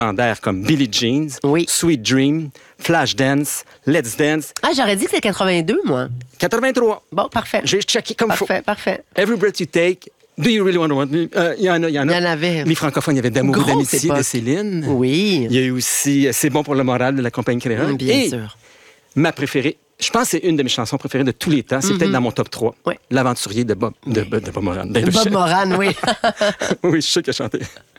légendaires comme Billie Jean, Oui. Sweet Dream, Flashdance, Let's Dance. Ah, j'aurais dit que c'était 82, moi. 83. Bon, parfait. J'ai checké comme il faut. Parfait. Every Breath You Take, Do You Really Want to Want Me? Il y en a. Il y en avait. Les francophones, il y avait D'amour et Grosse d'amitié de époque. Céline. Oui. Il y a eu aussi C'est bon pour le moral de la compagnie créole. Bien Et sûr. ma préférée, je pense que c'est une de mes chansons préférées de tous les temps. C'est peut-être dans mon top 3. Ouais. L'aventurier de Bob Moran. Bob Moran, oui. Oui, je sais qu'il a chanté.